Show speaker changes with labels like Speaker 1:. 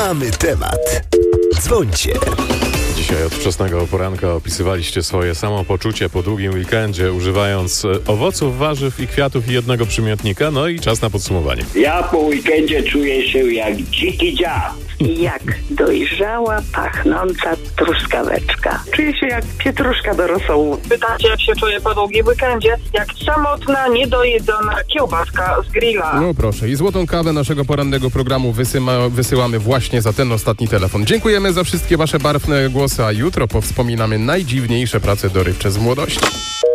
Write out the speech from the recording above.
Speaker 1: Mamy temat. Dzwońcie.
Speaker 2: Dzisiaj od wczesnego poranka opisywaliście swoje samopoczucie po długim weekendzie, używając owoców, warzyw i kwiatów i jednego przymiotnika. No i czas na podsumowanie.
Speaker 3: Ja po weekendzie czuję się jak dziki dziad.
Speaker 4: Jak dojrzała, pachnąca truskaweczka.
Speaker 5: Czuję się jak pietruszka do rosołu.
Speaker 6: Pytacie, jak się czuję po długim weekendzie? Jak samotna, niedojedzona kiełbaska z grilla.
Speaker 7: No proszę, i złotą kawę naszego porannego programu wysyłamy właśnie za ten ostatni telefon. Dziękujemy za wszystkie wasze barwne głosy, a jutro powspominamy najdziwniejsze prace dorywcze z młodości.